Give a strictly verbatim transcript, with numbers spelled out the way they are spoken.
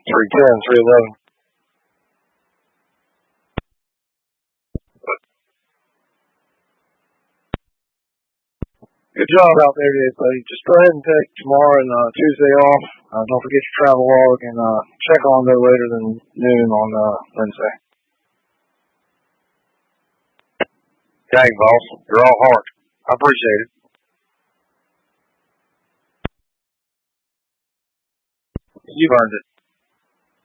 three ten, three eleven. Good job out there today, buddy. Just go ahead and take tomorrow and uh, Tuesday off. Uh, don't forget your travel log and uh, check on no later than noon on uh, Wednesday. Dang, boss. You're all heart. I appreciate it. You've earned it.